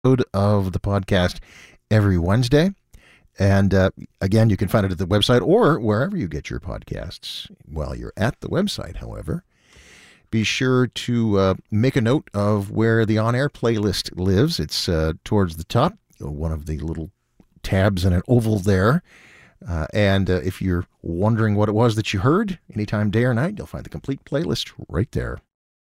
of the podcast every Wednesday. And again, you can find it at the website or wherever you get your podcasts. While you're at the website, however, be sure to make a note of where the on-air playlist lives. It's towards the top, one of the little tabs in an oval there. And if you're wondering what it was that you heard, anytime, day or night, you'll find the complete playlist right there.